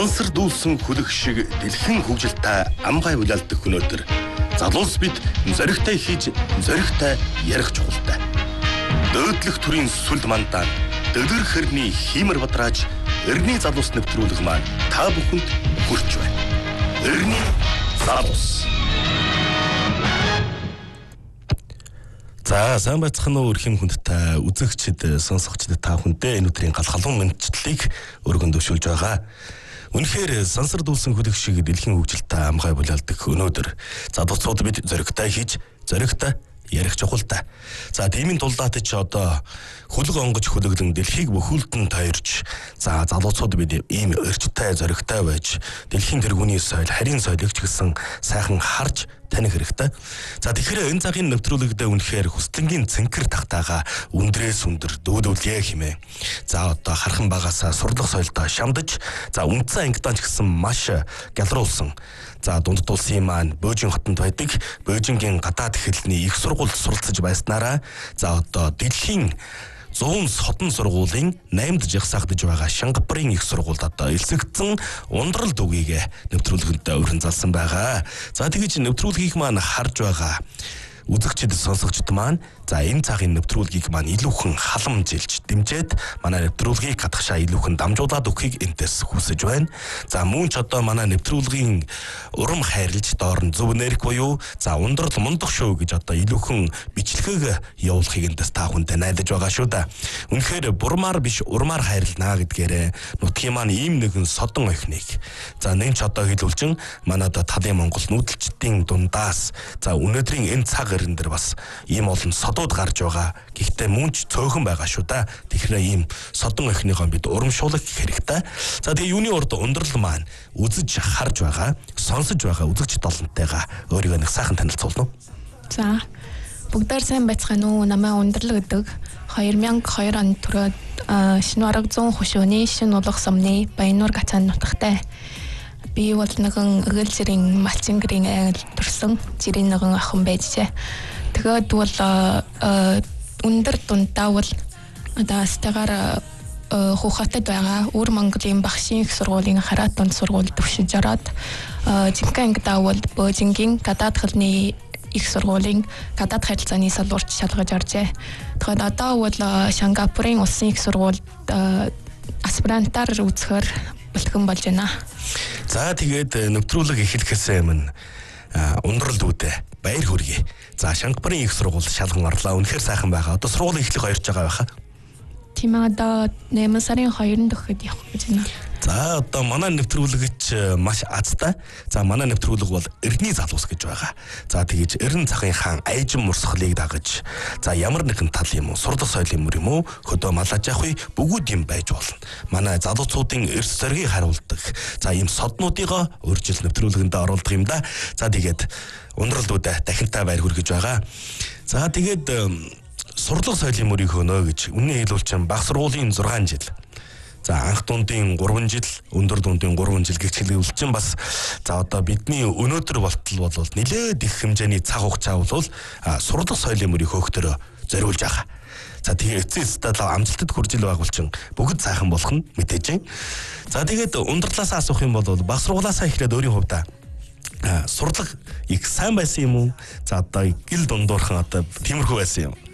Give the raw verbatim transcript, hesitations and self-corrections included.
Сансар дүүлсэн хүлэг шиг дэлхийн хөгжилтэй амгай улаалдах өнөөдөр залуус бид зоригтой хийж зоригтой ярих чухалтай. Дөөдлөх төрийн сүлд мандаа дөдөр хэрний хиймэр бадрааж эртний залуус нэвтрүүлэг маань та бүхэнд хүрч байна. Эртний залуус. За сайн байцгаана уу өрхийн хүндтэй үзэгчид сонсогчдод та бүхэндээ энэ өдрийн гал халуун мэдчилтийг өргөн дэвшүүлж байгаа. Үнэхээр сансар дүүлсэн хүлэг шиг дэлхийн хөгжилтэй амгай булаалдах өнөөдөр залуучууд бид зоригтой хийж зоригтой ярих чухалтай. За тиймийн тулдаад ч одоо хөлөг онгож хөлөглөн дэлхийг бүхүүлдэн тойрч за залуучууд бид ийм өрчтэй зоригтой байж дэлхийн тэргүүний соёл харийн соёлыг ч гэсэн сайхан харж таних хэрэгтэй. За тэгэхээр энэ цагийн нэвтрүүлэгдээ үнэхээр хүслэнгийн цэнхэр тахтаага өндрээс өндөр дөөдөлье хэмээн. За одоо хархан багасаа сурлах соёлдоо шамдаж за үндсэн ангидаа ч гэсэн маш гялруулсан. За дунд тулсын маань Бөөжин хотод байдаг Бөөжингийн гадаад хэлний их сургуульд суралцж байснараа за одоо дэлхийн зүүн содон сургуулийн наймд жагсаагдж байгаа Шингапурын их сургуульд одоо элсэгдсэн ундрал дүгийг нэвтрүүлгэндээ өрхөн залсан байгаа. За тэгэж нэвтрүүлгийг маань харж байгаа үзэгчид сонсогчд маань за энэ цагийн нэвтрүүлгийг маань илүүхэн халамжилж дэмжиж манай нэвтрүүлгийг гадагшаа илүүхэн дамжуулаад өгөхийг энтэс хүсэж байна. За мөн ч одоо манай нэвтрүүлгийн урам хайрлж доор нь зөв нэрх буюу за ундрал мундах шүү гэж одоо илүүхэн бичлэгийг явуулахыг энтэс та хүнтэй найдаж байгаа шүү да. Үнэхээр бурмаар биш урмаар хайрлнаа гэдгээрээ нутгийн маань ийм нэгэн содон охиныг за нэг ч одоо хэлүүлчин манай одоо талын Монгол нүүдэлчдийн дундаас за өнөөдрийн энэ цаг гэрэн дээр бас ийм олон содууд гарч байгаа. Гэхдээ мөн ч цөөхөн байгаа шүү да. Тэгэхээр ийм содон охиныгоо бид урамшуулах хэрэгтэй. За тэгээ юуны урд ундрал маань үзэж харж байгаа, сонсож байгаа үзэгч долонтойгоо өөрийгөө нэг сайхан танилцуулна уу? За бүгдээр сайн байцгаана уу? Намайг ундрал гэдэг хоёр мянган хоёр онд төрөөд шинэ арга зүүн хөшөөний шинэ улах сумны Баяннуур гацаан нутагтай. Би бол нэгэн эгэл зэрийн малчин гэрийн ангил төрсөн жирийн нэгэн охин байжээ. Тэгээд бол өндөр дундаа бол одоо стагаар хуухатад байгаа Өр Монголын багшийн их сургуулийн Хараат дунд сургуульд төвшиж ороод жинхэнэ ангидаа бол Бөөжингийн гадаад хэлний их сургуулийн гадаад харилцааны салбарт шалгаж оржээ. Тэгээд одоо бол Шингапурын улсын их сургуульд аспирантаар үзэхээр бэлтгэн болж байна. За тэгээд нэвтрүүлэг эхлэхээс өмнө ундрал дүүдээ баяр хүргэе. За Шингапурын их сургууль шалган орлоо. Үнэхээр сайхан байгаа. Одоо сургуулийн эхлэх хоёрч байгаа байхаа. Тийм одоо найман сарын хоёрнд өгөхөд явах гэж байна. За одоо манай нэвтрүүлэгч маш азтай. За манай нэвтрүүлэг бол эртний залуус гэж байгаа. За тэгэж эрен цахын хаан айжин мурсгалыг дагаж за ямар нэгэн тал юм уу, сурлах соёлын мөр юм уу, хөдөө малаж явах бүгд юм байж болно. Манай залуучуудын эрс зоргийг харуулдаг. За ийм соднуудыгоо урьдчил нэвтрүүлгэнд оруулдаг юм да. За тэгээд ундрал дүүдэ дахинтай баяр хүргэж байгаа. За тэгээд сурлах соёлын мөрийг хөнөө гэж үнэн хэлүүлчин баг сургуулийн зургаан жил. За анх дундын гурван жил, өндөр дундын гурван жил гэж хэлүүлчин бас за одоо бидний өнөөдөр болтол бол нэлээд их хэмжээний цаг хугацаа бол сурлах соёлын мөрийг хөөхтөрөө зориулж байгаа. За тэгээ эцэс талаа амжилтад хүрж ил байгуулчин бүгд сайхан болох нь мэдээж байна. За тэгээд ундралаасаа асуух юм бол баг сургуулаасаа эхлээд өөрийн хувьдаа сурлах их сайн байсан юм уу? За одоо гэл дундуурхан одоо тиймэрхүү байсан юм.